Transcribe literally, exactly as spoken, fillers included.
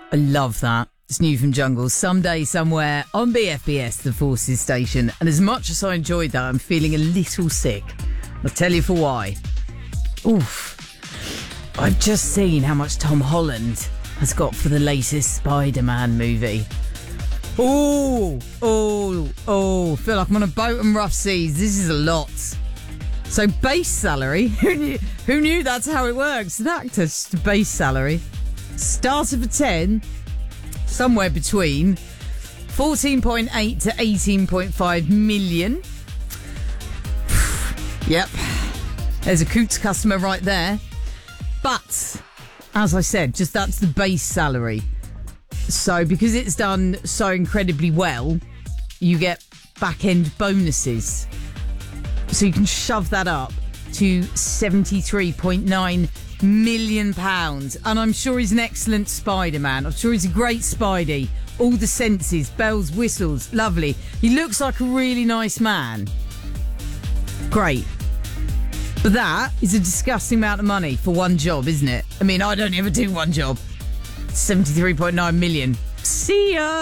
I love that. It's new from Jungle. Someday, somewhere on B F B S, the Forces station. And as much as I enjoyed that, I'm feeling a little sick. I'll tell you for why. Oof. I've just seen how much Tom Holland has got for the latest Spider-Man movie. Oh, oh, oh. Feel like I'm on a boat on rough seas. This is a lot. So base salary, who knew, who knew that's how it works? An actor's base salary started for ten, somewhere between fourteen point eight to eighteen point five million. Yep. There's a Coutts customer right there. But, as I said, just that's the base salary. So, because it's done so incredibly well, you get back-end bonuses. So you can shove that up to seventy-three point nine million pounds. And I'm sure he's an excellent Spider-Man. I'm sure he's a great Spidey. All the senses, bells, whistles, lovely. He looks like a really nice man. Great. But that is a disgusting amount of money for one job, isn't it? I mean, I don't ever do one job. seventy-three point nine million. See ya!